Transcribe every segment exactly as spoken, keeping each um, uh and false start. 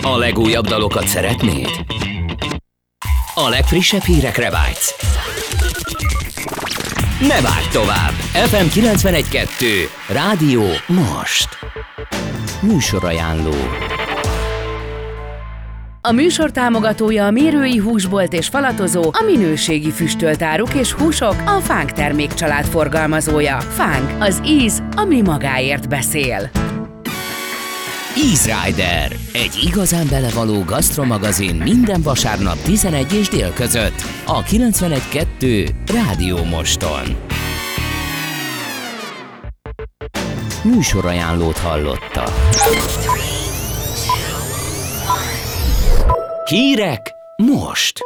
A legújabb dalokat szeretnéd? A legfrissebb hírekre vágysz? Ne várj tovább! ef em kilencvenegy kettő Rádió most. Műsorajánló. A műsor támogatója a Mérői Húsbolt és Falatozó, a minőségi füstölt áruk és húsok, a Fánk termékcsalád forgalmazója. Fánk, az íz, ami magáért beszél. Easy Rider, egy igazán belevaló gasztromagazin minden vasárnap tizenegy és dél között a kilencvenegy kettő Rádió Moston. Műsorajánlót hallotta. Hírek most!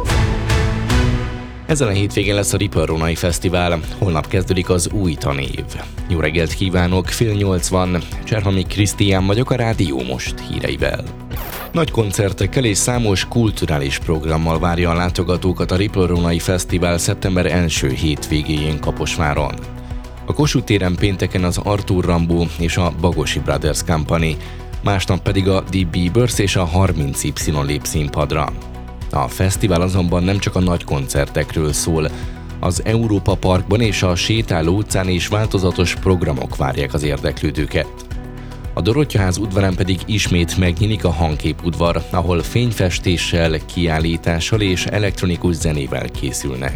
Ezen a hétvégén lesz a Rippl-Rónai Fesztivál, holnap kezdődik az új tanév. Jó reggelt kívánok, fél nyolc van, Cserhami Krisztián vagyok a Rádió Most híreivel. Nagy koncertekkel és számos kulturális programmal várja a látogatókat a Rippl-Rónai Fesztivál szeptember első hétvégéjén Kaposváron. A Kossuth téren pénteken az Arthur Rimbaud és a Bagosi Brothers Company, másnap pedig a The Beavers és a harminc Y lép színpadra. A fesztivál azonban nem csak a nagy koncertekről szól. Az Európa Parkban és a Sétáló utcán is változatos programok várják az érdeklődőket. A Dorottyaház udvarán pedig ismét megnyílik a Hangkép udvar, ahol fényfestéssel, kiállítással és elektronikus zenével készülnek.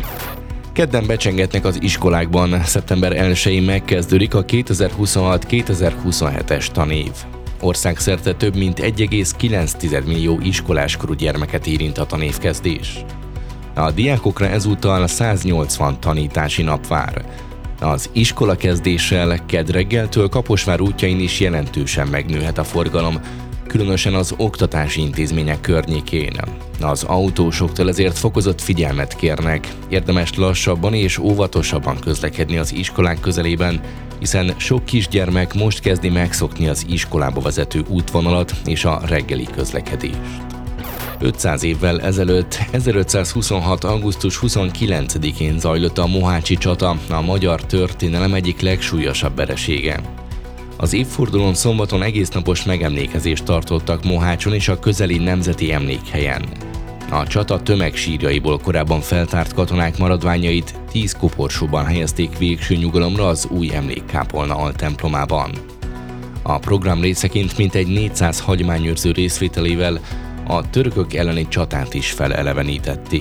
Kedden becsengetnek az iskolákban, szeptember elsején megkezdődik a kétezer-huszonhat kétezer-huszonhetes tanév. Országszerte több mint egy egész kilenc millió iskoláskorú gyermeket érint a tanévkezdés. A diákokra ezúttal száznyolcvan tanítási nap vár. Az iskolakezdéssel kedd reggeltől Kaposvár útjain is jelentősen megnőhet a forgalom, különösen az oktatási intézmények környékén. Az autósoktól ezért fokozott figyelmet kérnek, érdemes lassabban és óvatosabban közlekedni az iskolák közelében, hiszen sok kisgyermek most kezdi megszokni az iskolába vezető útvonalat és a reggeli közlekedést. ötszáz évvel ezelőtt, ezerötszázhuszonhat. augusztus huszonkilencedikén zajlott a mohácsi csata, a magyar történelem egyik legsúlyosabb veresége. Az évfordulón szombaton egésznapos megemlékezést tartottak Mohácson és a közeli nemzeti emlékhelyen. A csata tömegsírjaiból korábban feltárt katonák maradványait tíz koporsóban helyezték végső nyugalomra az új emlékkápolna altemplomában. A program részeként mintegy négyszáz hagyományőrző részvételével a törökök elleni csatát is felelevenítették.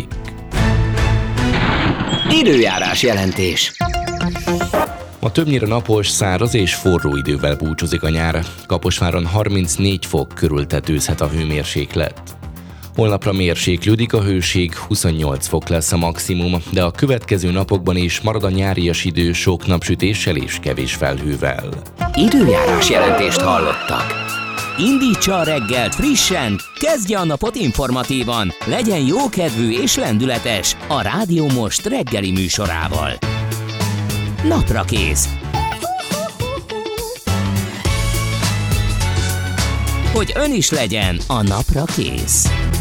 Időjárás jelentés. Ma többnyire napos, száraz és forró idővel búcsúzik a nyár. Kaposváron harmincnégy fok körül tetőzhet a hőmérséklet. Holnapra mérséklődik a hőség, huszonnyolc fok lesz a maximum, de a következő napokban is marad a nyárias idő sok napsütéssel és kevés felhővel. Időjárás jelentést hallottak. Indítsa a reggelt frissen, kezdje a napot informatívan, legyen jókedvű és lendületes a Rádió Most reggeli műsorával. Naprakész. Hogy ön is legyen a napra kész.